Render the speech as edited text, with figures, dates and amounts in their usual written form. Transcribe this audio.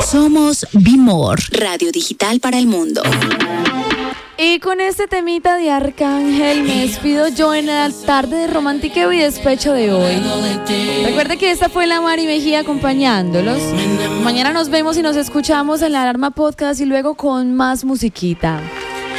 Somos Bimor, radio digital para el mundo. Y con este temita de Arcángel me despido yo en la tarde de romantiqueo y despecho de hoy. Recuerde que esta fue la Mari Mejía acompañándolos. Mañana nos vemos y nos escuchamos en la Alarma Podcast y luego con más musiquita.